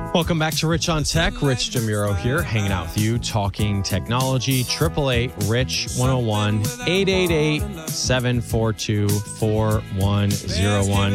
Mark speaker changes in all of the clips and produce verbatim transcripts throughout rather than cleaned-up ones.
Speaker 1: Welcome back to Rich on Tech. Rich DeMuro here, hanging out with you, talking technology. eight eight eight, rich one oh one, eight eight eight, seven four two, four one oh one.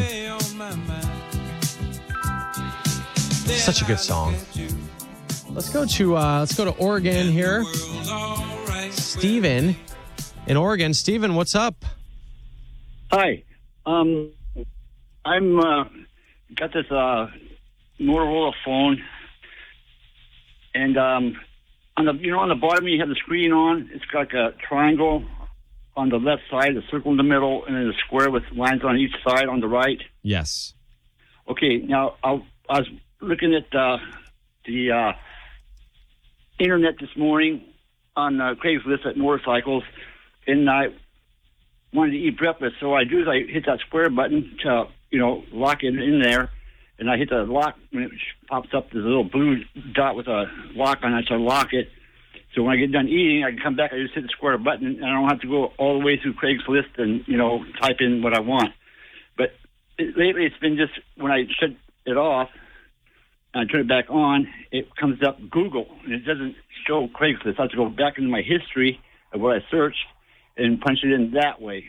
Speaker 1: Such a good song. Let's go to uh, let's go to Oregon here. Steven in Oregon. Steven, what's up?
Speaker 2: Hi. Um, I'm uh, got this uh, Motorola phone, and um, on the you know on the bottom you have the screen on. It's got a triangle on the left side, a circle in the middle, and then a square with lines on each side on the right.
Speaker 1: Yes.
Speaker 2: Okay. Now I'll, I was looking at uh, the uh, internet this morning on uh, Craigslist at motorcycles, and I wanted to eat breakfast. So what I do is I hit that square button to, you know, lock it in there, and I hit the lock, and it pops up this little blue dot with a lock on it, so I lock it. So when I get done eating, I can come back, I just hit the square button, and I don't have to go all the way through Craigslist and, you know, type in what I want. But it, lately it's been just, when I shut it off, and I turn it back on, it comes up Google, and it doesn't show Craigslist. I have to go back into my history of what I searched and punch it in that way.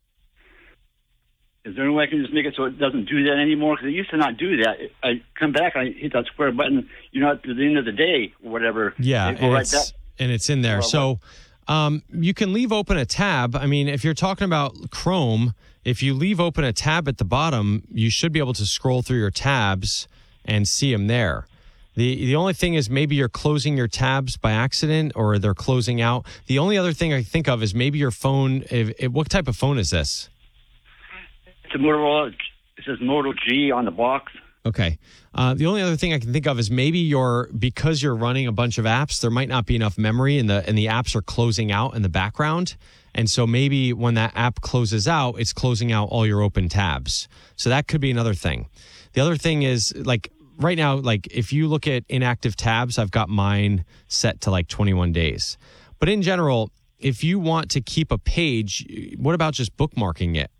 Speaker 2: Is there any way I can just make it so it doesn't do that anymore? Because it used to not do that. I come back, I hit that square button, you know, at the end of the day or whatever.
Speaker 1: Yeah, and,
Speaker 2: right
Speaker 1: it's,
Speaker 2: back.
Speaker 1: and it's in there. So um, you can leave open a tab. I mean, if you're talking about Chrome, if you leave open a tab at the bottom, you should be able to scroll through your tabs and see them there. The the only thing is maybe you're closing your tabs by accident or they're closing out. The only other thing I think of is maybe your phone. If, if, what type of phone is this?
Speaker 2: It's a Motorola. It says Moto G on the box.
Speaker 1: Okay. Uh, the only other thing I can think of is maybe you're, because you're running a bunch of apps, there might not be enough memory and the and the apps are closing out in the background. And so maybe when that app closes out, it's closing out all your open tabs. So that could be another thing. The other thing is, like, right now, like, if you look at inactive tabs, I've got mine set to like twenty-one days. But in general, if you want to keep a page, what about just bookmarking it?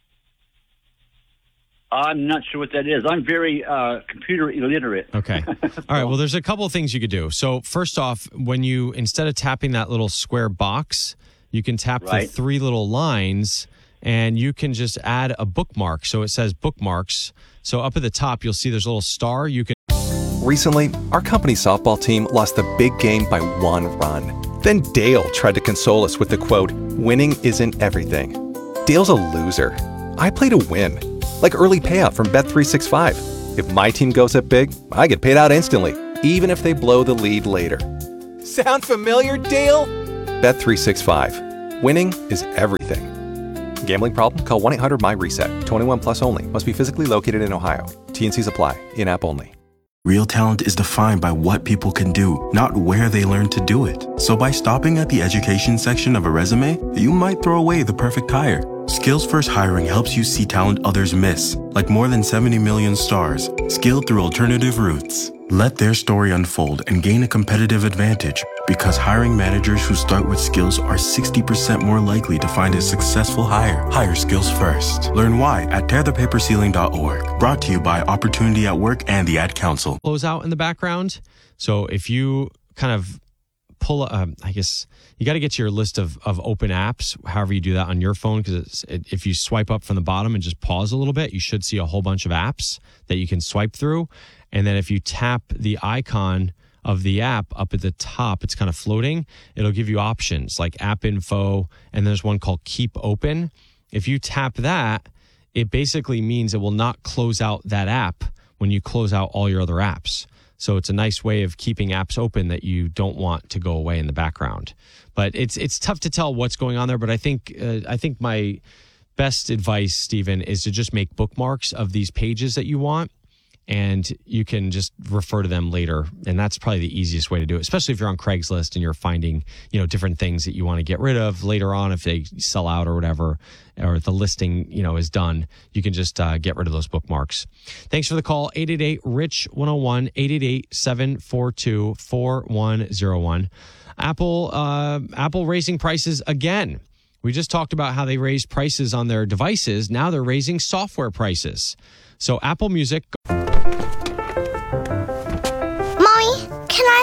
Speaker 2: I'm not sure what that is. I'm very uh, computer illiterate.
Speaker 1: Okay. All right. Well, there's a couple of things you could do. So first off, when you, instead of tapping that little square box, you can tap right. the three little lines and you can just add a bookmark. So it says bookmarks. So up at the top, you'll see there's a little star. You can.
Speaker 3: Recently, our company softball team lost a big game by one run. Then Dale tried to console us with the quote, "Winning isn't everything." Dale's a loser. I play to win. Like early payout from Bet three sixty-five. If my team goes up big, I get paid out instantly, even if they blow the lead later. Sound familiar, Dale? Bet three sixty-five. Winning is everything. Gambling problem? Call one eight hundred M Y reset. twenty-one plus only. Must be physically located in Ohio. T and Cs apply. In-app only.
Speaker 4: Real talent is defined by what people can do, not where they learn to do it. So by stopping at the education section of a resume, you might throw away the perfect hire. Skills First Hiring helps you see talent others miss, like more than seventy million stars, skilled through alternative routes. Let their story unfold and gain a competitive advantage, because hiring managers who start with skills are sixty percent more likely to find a successful hire. Hire skills first. Learn why at tear the paper ceiling dot org. Brought to you by Opportunity at Work and the Ad Council.
Speaker 1: Close out in the background. So if you kind of pull, uh, I guess you got to get to your list of, of open apps, however you do that on your phone, because it, if you swipe up from the bottom and just pause a little bit, you should see a whole bunch of apps that you can swipe through. And then if you tap the icon of the app up at the top, it's kind of floating. It'll give you options like app info, and there's one called keep open. If you tap that, it basically means it will not close out that app when you close out all your other apps. So it's a nice way of keeping apps open that you don't want to go away in the background. But it's it's tough to tell what's going on there. But I think uh, I think my best advice, Stephen, is to just make bookmarks of these pages that you want, and you can just refer to them later. And that's probably the easiest way to do it, especially if you're on Craigslist and you're finding, you know, different things that you want to get rid of later on if they sell out or whatever, or the listing, you know, is done. You can just uh, get rid of those bookmarks. Thanks for the call. eight eight eight, R I C H one oh one, eight eight eight, seven four two, four one oh one. Apple, uh, Apple raising prices again. We just talked about how they raised prices on their devices. Now they're raising software prices. So Apple Music.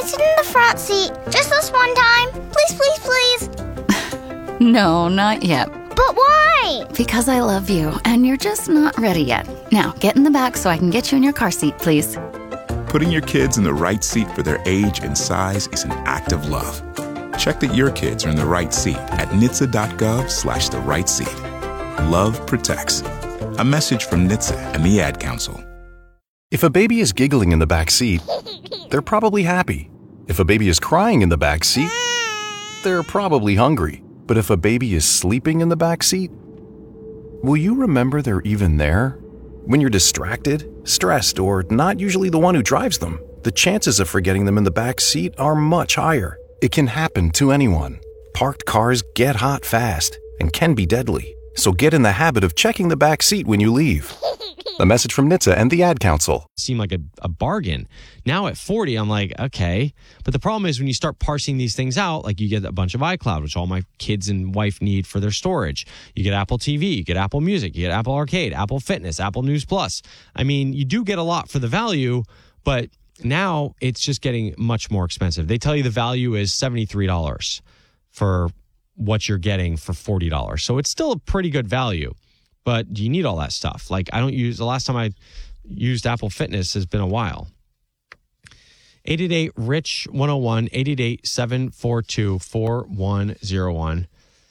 Speaker 5: sit in the front seat? Just this one time? Please, please, please.
Speaker 6: No, not yet.
Speaker 5: But why?
Speaker 6: Because I love you, and you're just not ready yet. Now, get in the back so I can get you in your car seat, please.
Speaker 7: Putting your kids in the right seat for their age and size is an act of love. Check that your kids are in the right seat at N H T S A dot gov slash the right seat. Love protects. A message from N H T S A and the Ad Council.
Speaker 8: If a baby is giggling in the back seat, they're probably happy. If a baby is crying in the back seat, they're probably hungry. But if a baby is sleeping in the back seat, will you remember they're even there? When you're distracted, stressed, or not usually the one who drives them, the chances of forgetting them in the back seat are much higher. It can happen to anyone. Parked cars get hot fast and can be deadly. So get in the habit of checking the back seat when you leave. A message from N H T S A and the Ad Council.
Speaker 1: Seemed like a, a bargain. Now at forty, I'm like, okay. But the problem is when you start parsing these things out, like you get a bunch of iCloud, which all my kids and wife need for their storage. You get Apple T V, you get Apple Music, you get Apple Arcade, Apple Fitness, Apple News Plus. I mean, you do get a lot for the value, but now it's just getting much more expensive. They tell you the value is seventy-three dollars for what you're getting for forty dollars. So it's still a pretty good value. But do you need all that stuff? Like, I don't use, the last time I used Apple Fitness has been a while. eight eight eight, R I C H, one oh one, eight eight eight, seven four two, four one oh one.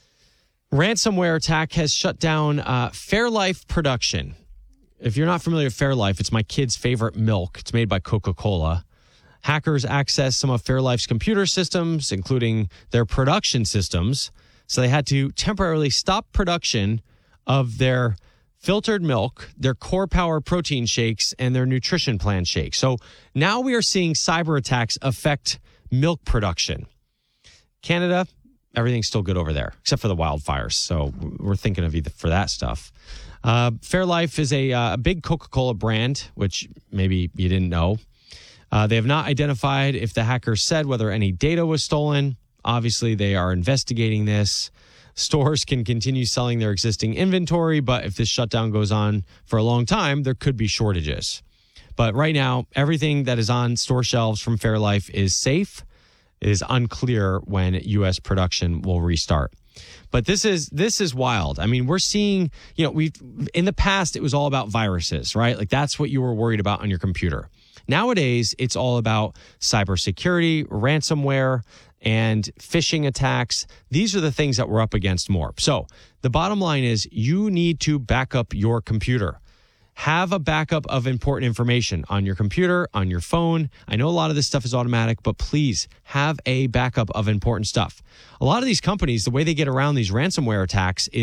Speaker 1: Ransomware attack has shut down uh, Fairlife production. If you're not familiar with Fairlife, it's my kid's favorite milk. It's made by Coca-Cola. Hackers accessed some of Fairlife's computer systems, including their production systems. So they had to temporarily stop production of their filtered milk, their Core Power protein shakes, and their nutrition plan shakes. So now we are seeing cyber attacks affect milk production. Canada, everything's still good over there, except for the wildfires. So we're thinking of you for that stuff. Uh, Fairlife is a, uh, a big Coca-Cola brand, which maybe you didn't know. Uh, they have not identified if the hackers said whether any data was stolen. Obviously, they are investigating this. Stores can continue selling their existing inventory, but if this shutdown goes on for a long time, there could be shortages. But right now, everything that is on store shelves from Fairlife is safe. It is unclear when U S production will restart. But this is this is wild. I mean, we're seeing, you know, we in the past, it was all about viruses, right? Like that's what you were worried about on your computer. Nowadays, it's all about cybersecurity, ransomware, and phishing attacks. These are the things that we're up against more. So the bottom line is you need to back up your computer. Have a backup of important information on your computer, on your phone. I know a lot of this stuff is automatic, but please have a backup of important stuff. A lot of these companies, the way they get around these ransomware attacks is